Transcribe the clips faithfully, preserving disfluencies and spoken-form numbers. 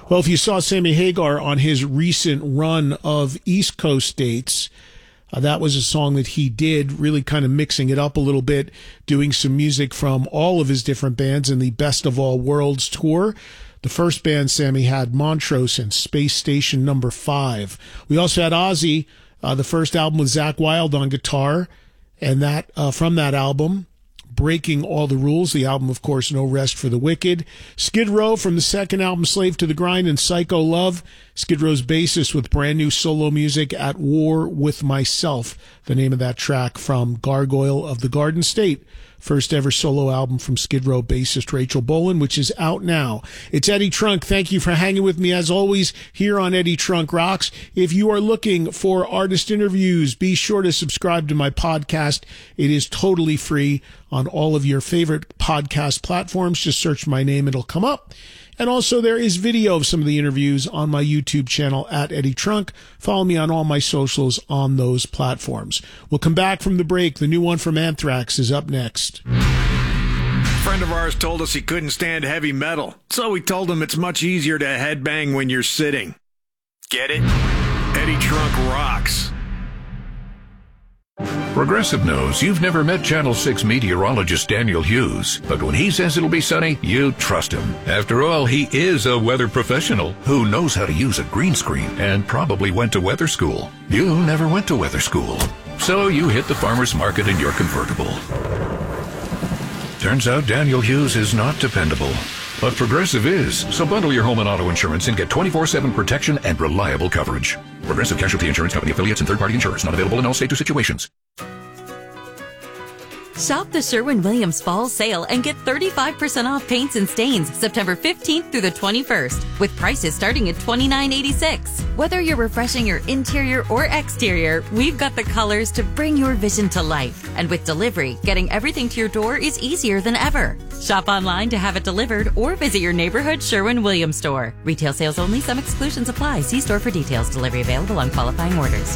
Well, if you saw Sammy Hagar on his recent run of East Coast dates, uh, that was a song that he did, really kind of mixing it up a little bit, doing some music from all of his different bands in the Best of All Worlds tour. The first band Sammy had, Montrose and Space Station Number Five. We also had Ozzy, uh, the first album with Zakk Wylde on guitar, and that uh, from that album, Breaking All the Rules, the album, of course, No Rest for the Wicked. Skid Row from the second album, Slave to the Grind, and Psycho Love. Skid Row's bassist with brand new solo music, At War with Myself, the name of that track from Gargoyle of the Garden State. First ever solo album from Skid Row bassist Rachel Bolan, which is out now. It's Eddie Trunk. Thank you for hanging with me, as always, here on Eddie Trunk Rocks. If you are looking for artist interviews, be sure to subscribe to my podcast. It is totally free on all of your favorite podcast platforms. Just search my name, it'll come up. And also, there is video of some of the interviews on my YouTube channel at Eddie Trunk. Follow me on all my socials on those platforms. We'll come back from the break. The new one from Anthrax is up next. A friend of ours told us he couldn't stand heavy metal, so we told him it's much easier to headbang when you're sitting. Get it? Eddie Trunk rocks. Progressive knows you've never met Channel six meteorologist Daniel Hughes, but when he says it'll be sunny, you trust him. After all, he is a weather professional who knows how to use a green screen and probably went to weather school. You never went to weather school, so you hit the farmer's market in your convertible. Turns out Daniel Hughes is not dependable, but Progressive is. So bundle your home and auto insurance and get twenty-four seven protection and reliable coverage. Progressive Casualty Insurance Company affiliates and third-party insurers not available in all states or situations. Shop the Sherwin-Williams Fall Sale and get thirty-five percent off paints and stains September fifteenth through the twenty-first, with prices starting at twenty-nine eighty-six. Whether you're refreshing your interior or exterior, we've got the colors to bring your vision to life. And with delivery, getting everything to your door is easier than ever. Shop online to have it delivered or visit your neighborhood Sherwin-Williams store. Retail sales only. Some exclusions apply. See store for details. Delivery available on qualifying orders.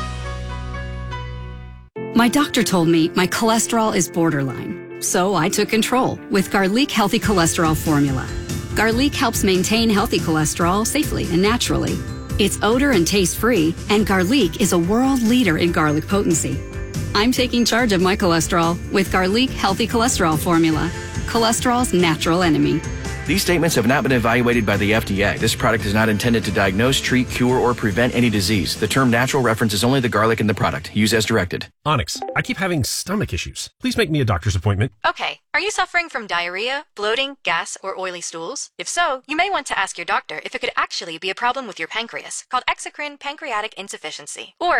My doctor told me my cholesterol is borderline, so I took control with Garlic Healthy Cholesterol Formula. Garlic helps maintain healthy cholesterol safely and naturally. It's odor and taste-free, and Garlic is a world leader in garlic potency. I'm taking charge of my cholesterol with Garlic Healthy Cholesterol Formula, cholesterol's natural enemy. These statements have not been evaluated by the F D A. This product is not intended to diagnose, treat, cure, or prevent any disease. The term natural references only the garlic in the product. Use as directed. Onyx, I keep having stomach issues. Please make me a doctor's appointment. Okay. Are you suffering from diarrhea, bloating, gas, or oily stools? If so, you may want to ask your doctor if it could actually be a problem with your pancreas, called exocrine pancreatic insufficiency. Or